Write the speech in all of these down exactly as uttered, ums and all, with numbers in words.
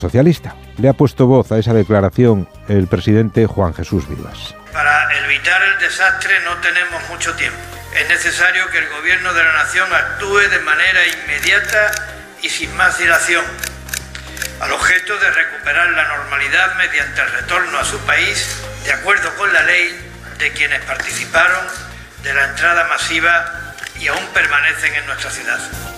socialista. Le ha puesto voz a esa declaración el presidente Juan Jesús Vivas. Para evitar el desastre no tenemos mucho tiempo. Es necesario que el gobierno de la nación actúe de manera inmediata y sin más dilación, al objeto de recuperar la normalidad mediante el retorno a su país, de acuerdo con la ley, de quienes participaron de la entrada masiva y aún permanecen en nuestra ciudad.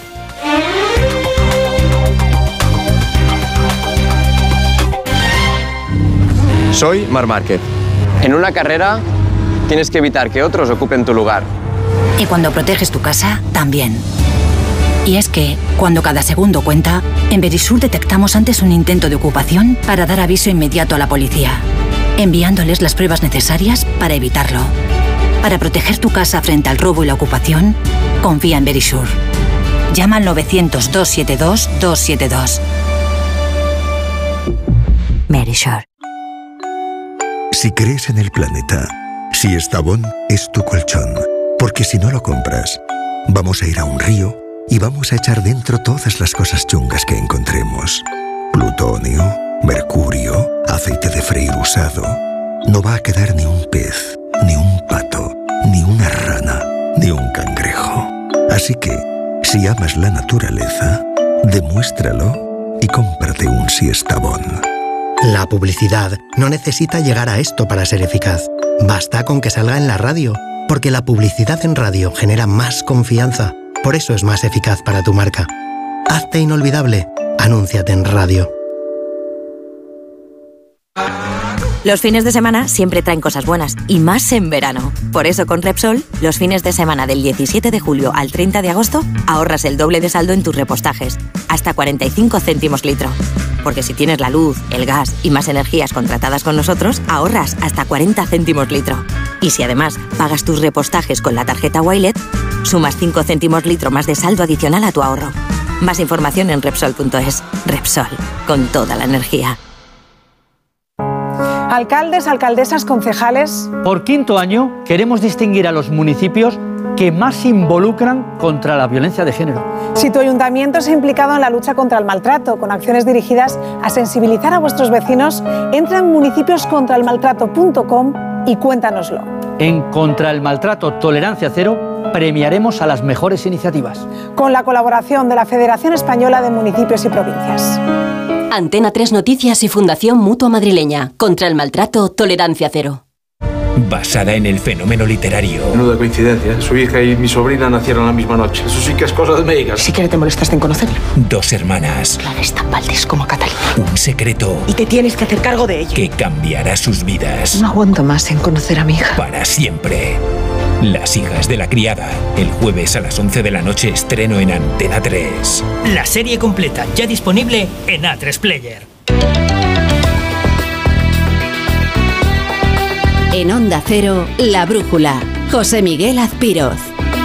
Soy Marc Márquez. En una carrera tienes que evitar que otros ocupen tu lugar. Y cuando proteges tu casa, también. Y es que, cuando cada segundo cuenta, en Verisur detectamos antes un intento de ocupación para dar aviso inmediato a la policía, enviándoles las pruebas necesarias para evitarlo. Para proteger tu casa frente al robo y la ocupación, confía en Verisur. Llama al novecientos, doscientos setenta y dos, doscientos setenta y dos. Verisur. Si crees en el planeta, si Estavón es tu colchón, porque si no lo compras, vamos a ir a un río y vamos a echar dentro todas las cosas chungas que encontremos. Plutonio, mercurio, aceite de freír usado. No va a quedar ni un pez, ni un pato, ni una rana, ni un cangrejo. Así que, si amas la naturaleza, demuéstralo y cómprate un Siestabón. La publicidad no necesita llegar a esto para ser eficaz. Basta con que salga en la radio, porque la publicidad en radio genera más confianza. Por eso es más eficaz para tu marca. Hazte inolvidable. Anúnciate en radio. Los fines de semana siempre traen cosas buenas, y más en verano. Por eso con Repsol, los fines de semana del diecisiete de julio al treinta de agosto, ahorras el doble de saldo en tus repostajes, hasta cuarenta y cinco céntimos litro. Porque si tienes la luz, el gas y más energías contratadas con nosotros, ahorras hasta cuarenta céntimos litro. Y si además pagas tus repostajes con la tarjeta Wilet, sumas cinco céntimos litro más de saldo adicional a tu ahorro. Más información en Repsol punto es. Repsol, con toda la energía. Alcaldes, alcaldesas, concejales. Por quinto año queremos distinguir a los municipios que más se involucran contra la violencia de género. Si tu ayuntamiento se ha implicado en la lucha contra el maltrato, con acciones dirigidas a sensibilizar a vuestros vecinos, entra en municipios contra el maltrato punto com y cuéntanoslo. En Contra el Maltrato Tolerancia Cero premiaremos a las mejores iniciativas. Con la colaboración de la Federación Española de Municipios y Provincias. Antena tres Noticias y Fundación Mutua Madrileña. Contra el Maltrato Tolerancia Cero. Basada en el fenómeno literario. Menuda coincidencia. Su hija y mi sobrina nacieron la misma noche. Eso sí que es cosa de médicas. Si siquiera te molestaste en conocerla. Dos hermanas. Claves tan Valdés como Catalina. Un secreto. Y te tienes que hacer cargo de ello. Que cambiará sus vidas. No aguanto más en conocer a mi hija. Para siempre. Las hijas de la criada. El jueves a las once de la noche estreno en Antena tres. La serie completa ya disponible en A tres Player. En Onda Cero, La Brújula. José Miguel Azpiroz.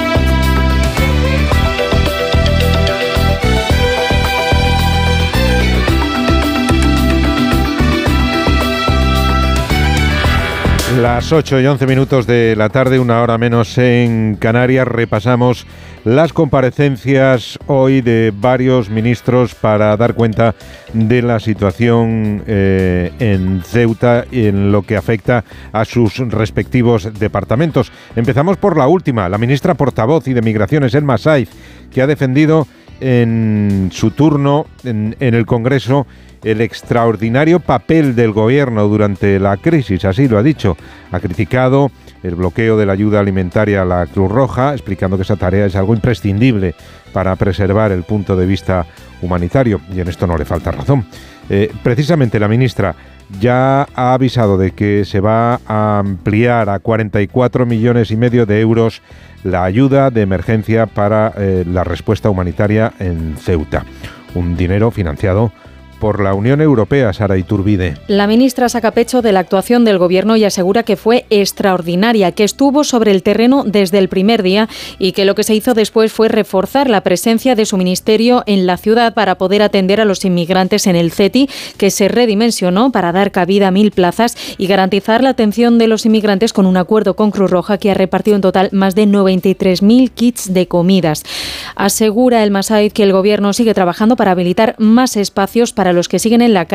Las ocho y once minutos de la tarde, una hora menos en Canarias, repasamos las comparecencias hoy de varios ministros para dar cuenta de la situación eh, en Ceuta y en lo que afecta a sus respectivos departamentos. Empezamos por la última, la ministra portavoz y de Migraciones, Elma Saiz, que ha defendido en su turno en, en el Congreso el extraordinario papel del gobierno durante la crisis, así lo ha dicho. Ha criticado el bloqueo de la ayuda alimentaria a la Cruz Roja, explicando que esa tarea es algo imprescindible para preservar el punto de vista humanitario, y en esto no le falta razón. Eh, precisamente la ministra ya ha avisado de que se va a ampliar a cuarenta y cuatro millones y medio de euros la ayuda de emergencia para eh, la respuesta humanitaria en Ceuta. Un dinero financiado por la Unión Europea, Sara Iturbide. La ministra saca pecho de la actuación del Gobierno y asegura que fue extraordinaria, que estuvo sobre el terreno desde el primer día y que lo que se hizo después fue reforzar la presencia de su ministerio en la ciudad para poder atender a los inmigrantes en el CETI, que se redimensionó para dar cabida a mil plazas y garantizar la atención de los inmigrantes con un acuerdo con Cruz Roja que ha repartido en total más de noventa y tres mil kits de comidas. Asegura Elma Saiz que el Gobierno sigue trabajando para habilitar más espacios para los que siguen en la calle